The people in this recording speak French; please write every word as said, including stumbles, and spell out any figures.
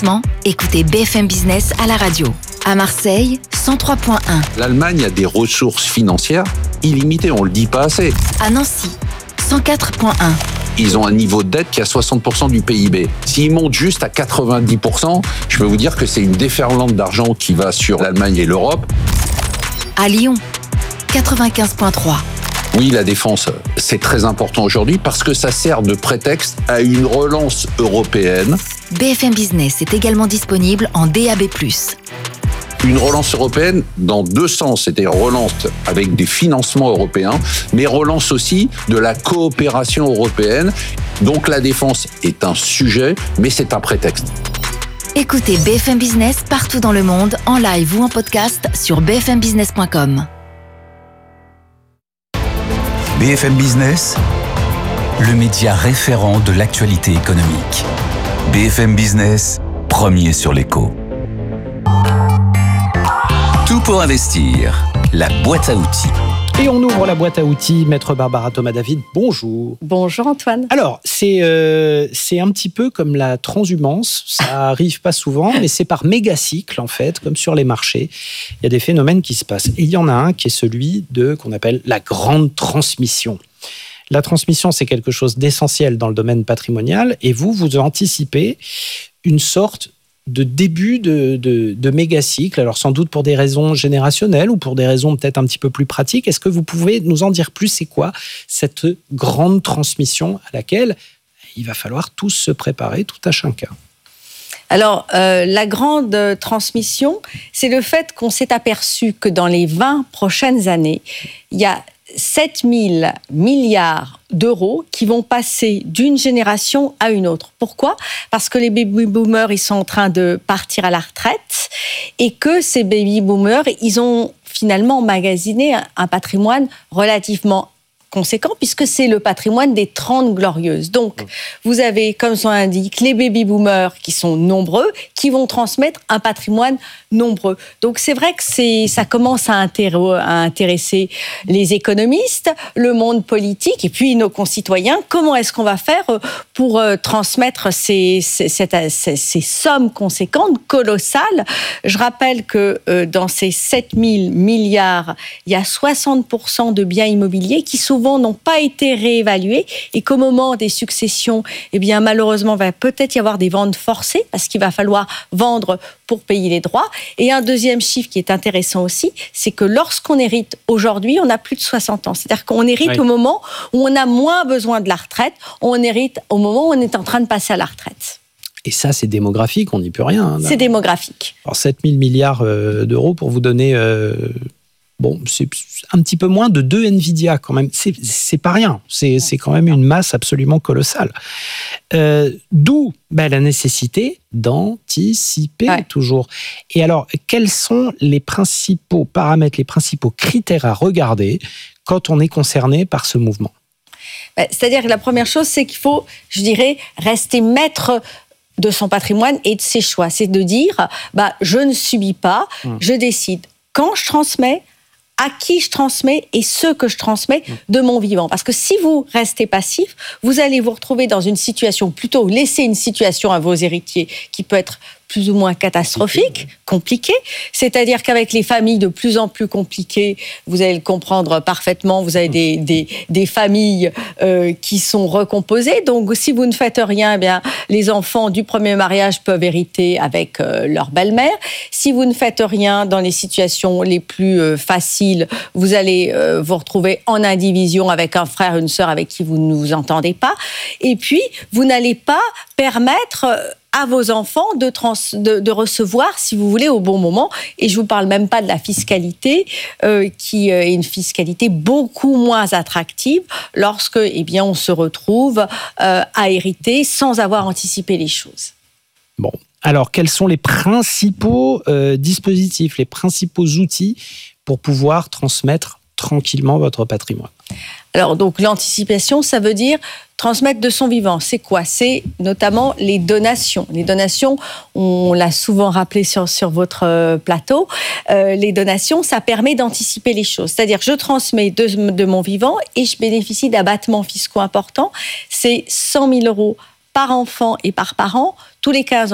investissement, écoutez B F M Business à la radio. À Marseille, cent trois virgule un. L'Allemagne a des ressources financières illimitées, on le dit pas assez. À Nancy, cent quatre virgule un. Ils ont un niveau de dette qui est à soixante pour cent du P I B. S'ils montent juste à quatre-vingt-dix pour cent, je peux vous dire que c'est une déferlante d'argent qui va sur l'Allemagne et l'Europe. À Lyon, quatre-vingt-quinze virgule trois. Oui, la défense, c'est très important aujourd'hui parce que ça sert de prétexte à une relance européenne. B F M Business est également disponible en D A B plus. Une relance européenne dans deux sens, c'est-à-dire relance avec des financements européens, mais relance aussi de la coopération européenne. Donc la défense est un sujet, mais c'est un prétexte. Écoutez B F M Business partout dans le monde, en live ou en podcast sur b f m business point com. B F M Business, le média référent de l'actualité économique. B F M Business, premier sur l'écho. Tout pour investir, la boîte à outils. Et on ouvre la boîte à outils. Maître Barbara Thomas-David, bonjour. Bonjour Antoine. Alors, c'est, euh, c'est un petit peu comme la transhumance. Ça arrive pas souvent, mais c'est par mégacycle, en fait, comme sur les marchés. Il y a des phénomènes qui se passent. Et il y en a un qui est celui de, qu'on appelle la grande transmission. La transmission, c'est quelque chose d'essentiel dans le domaine patrimonial. Et vous, vous anticipez une sorte de début de, de, de méga-cycle, alors sans doute pour des raisons générationnelles ou pour des raisons peut-être un petit peu plus pratiques. Est-ce que vous pouvez nous en dire plus? C'est quoi cette grande transmission à laquelle il va falloir tous se préparer, tout à chacun? Alors, euh, la grande transmission, c'est le fait qu'on s'est aperçu que dans les vingt prochaines années, il y a sept mille milliards d'euros qui vont passer d'une génération à une autre. Pourquoi ? Parce que les baby-boomers, ils sont en train de partir à la retraite et que ces baby-boomers, ils ont finalement emmagasiné un patrimoine relativement conséquent, puisque c'est le patrimoine des trente glorieuses. Donc, vous avez, comme son indique, les baby-boomers qui sont nombreux, qui vont transmettre un patrimoine nombreux. Donc, c'est vrai que c'est, ça commence à, intér- à intéresser les économistes, le monde politique, et puis nos concitoyens. Comment est-ce qu'on va faire pour euh, transmettre ces, ces, ces, ces, ces sommes conséquentes, colossales? Je rappelle que euh, dans ces sept mille milliards, il y a soixante pour cent de biens immobiliers qui souvent n'ont pas été réévalués et qu'au moment des successions, eh bien, malheureusement, il va peut-être y avoir des ventes forcées parce qu'il va falloir vendre pour payer les droits. Et un deuxième chiffre qui est intéressant aussi, c'est que lorsqu'on hérite aujourd'hui, on a plus de soixante ans. C'est-à-dire qu'on hérite oui. au moment où on a moins besoin de la retraite, on hérite au moment où on est en train de passer à la retraite. Et ça, c'est démographique, on n'y peut rien. Hein, c'est démographique. Alors, sept mille milliards d'euros pour vous donner... Euh... Bon, c'est un petit peu moins de deux Nvidia quand même. C'est, c'est pas rien. C'est, c'est quand même une masse absolument colossale. Euh, d'où ben, la nécessité d'anticiper ouais. toujours. Et alors, quels sont les principaux paramètres, les principaux critères à regarder quand on est concerné par ce mouvement ? C'est-à-dire que la première chose, c'est qu'il faut, je dirais, rester maître de son patrimoine et de ses choix. C'est de dire, bah, je ne subis pas, hum. je décide quand je transmets, à qui je transmets et ce que je transmets de mon vivant. Parce que si vous restez passif, vous allez vous retrouver dans une situation, plutôt laisser une situation à vos héritiers qui peut être plus ou moins catastrophique, compliqué. C'est-à-dire qu'avec les familles de plus en plus compliquées, vous allez le comprendre parfaitement, vous avez des, des, des familles euh, qui sont recomposées. Donc, si vous ne faites rien, eh bien, les enfants du premier mariage peuvent hériter avec euh, leur belle-mère. Si vous ne faites rien dans les situations les plus euh, faciles, vous allez euh, vous retrouver en indivision avec un frère, une sœur avec qui vous ne vous entendez pas. Et puis, vous n'allez pas permettre... Euh, à vos enfants de, trans, de, de recevoir, si vous voulez, au bon moment. Et je ne vous parle même pas de la fiscalité, euh, qui est une fiscalité beaucoup moins attractive lorsque, eh bien, on se retrouve euh, à hériter sans avoir anticipé les choses. Bon, alors, quels sont les principaux euh, dispositifs, les principaux outils pour pouvoir transmettre tranquillement votre patrimoine ? Alors, donc, l'anticipation, ça veut dire transmettre de son vivant. C'est quoi ? C'est notamment les donations. Les donations, on l'a souvent rappelé sur, sur votre plateau, euh, les donations, ça permet d'anticiper les choses. C'est-à-dire, je transmets de, de mon vivant et je bénéficie d'abattements fiscaux importants. C'est cent mille euros par enfant et par parent tous les quinze ans.